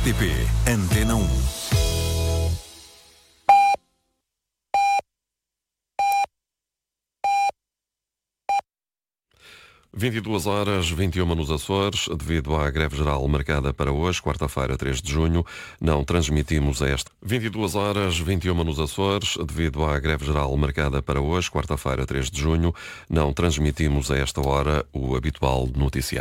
RTP Antena 1. (22h21) nos Açores. Devido à greve geral marcada para hoje, quarta-feira, 3 de junho, não transmitimos esta. 22h21 nos Açores. Devido à greve geral marcada para hoje, quarta-feira, 3 de junho, não transmitimos a esta hora o habitual noticiário.